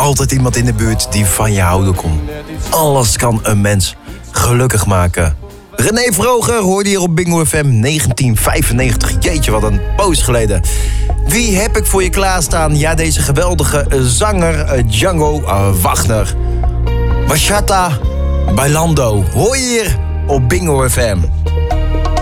altijd iemand in de buurt die van je houden kon. Alles kan een mens gelukkig maken. René Vroger hoorde hier op Bingo FM 1995. Jeetje, wat een poos geleden. Wie heb ik voor je klaarstaan? Ja, deze geweldige zanger Django Wagner. Bachata Bailando. Hoor je hier op Bingo FM.